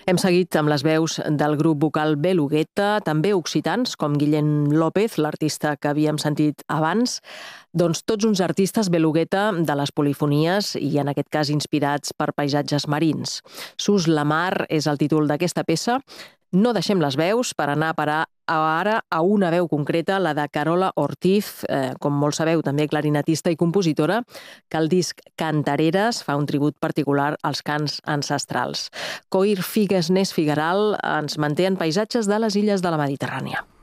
Hem seguit amb les veus del grup vocal Belugueta, també occitans, com Guillem López, l'artista que havíem sentit abans. Doncs tots uns artistes Belugueta de les polifonies i en aquest cas inspirats per paisatges marins. Sus la mar és el títol d'aquesta peça. No deixem les veus per anar a parar ara a una veu concreta, la de Carola Ortiz, com molt sabeu, també clarinetista i compositora, que al disc Cantareres fa un tribut particular als cants ancestrals. Coir Figues Nes Figueral ens manté en paisatges de les illes de la Mediterrània.